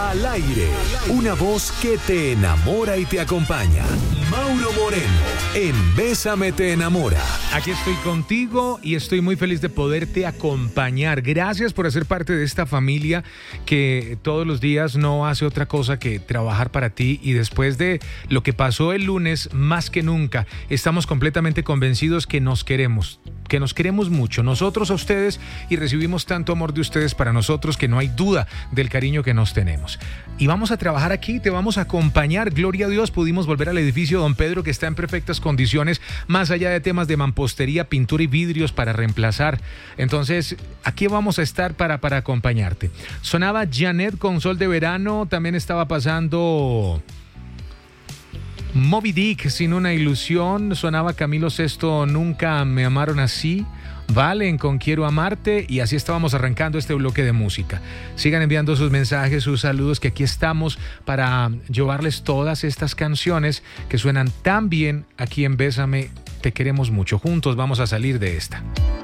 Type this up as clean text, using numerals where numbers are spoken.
Al aire, una voz que te enamora y te acompaña. Mauro Moreno, en Bésame te enamora. Aquí estoy contigo y estoy muy feliz de poderte acompañar. Gracias por hacer parte de esta familia que todos los días no hace otra cosa que trabajar para ti, y después de lo que pasó el lunes, más que nunca, estamos completamente convencidos que nos queremos mucho, nosotros a ustedes, y recibimos tanto amor de ustedes para nosotros que no hay duda del cariño que nos tenemos. Y vamos a trabajar aquí, te vamos a acompañar. Gloria a Dios, pudimos volver al edificio Don Pedro, que está en perfectas condiciones, más allá de temas de mampostería, pintura y vidrios para reemplazar. Entonces, aquí vamos a estar para acompañarte. Sonaba Janet con Sol de Verano, también estaba pasando Moby Dick, Sin una ilusión, sonaba Camilo Sesto, Nunca me amaron así, Valen con Quiero amarte, y así estábamos arrancando este bloque de música. Sigan enviando sus mensajes, sus saludos, que aquí estamos para llevarles todas estas canciones que suenan tan bien aquí en Bésame, te queremos mucho. Juntos vamos a salir de esta.